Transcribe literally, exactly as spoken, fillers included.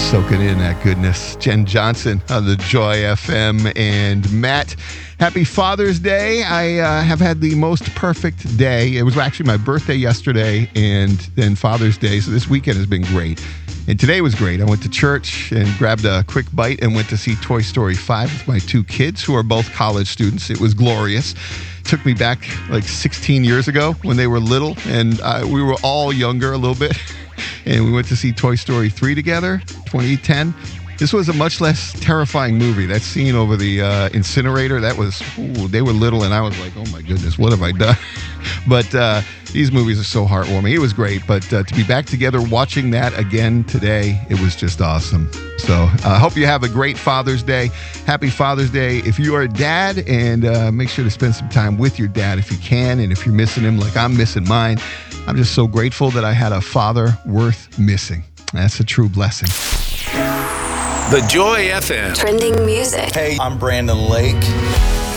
Soaking in that goodness. Jen Johnson on the Joy F M. And Matt, happy Father's Day. I uh, have had the most perfect day. It was actually my birthday yesterday and then Father's Day. So this weekend has been great. And today was great. I went to church and grabbed a quick bite and went to see Toy Story five with my two kids who are both college students. It was glorious. Took me back like sixteen years ago when they were little and uh, we were all younger a little bit. And we went to see Toy Story three together, twenty ten. This was a much less terrifying movie. That scene over the uh, incinerator, that was, ooh, they were little and I was like, oh my goodness, what have I done? But uh, these movies are so heartwarming. It was great, but uh, to be back together watching that again today, it was just awesome. So I uh, hope you have a great Father's Day. Happy Father's Day. If you are a dad, and uh, make sure to spend some time with your dad if you can, and if you're missing him like I'm missing mine, I'm just so grateful that I had a father worth missing. That's a true blessing. The Joy F M. Trending music. Hey, I'm Brandon Lake.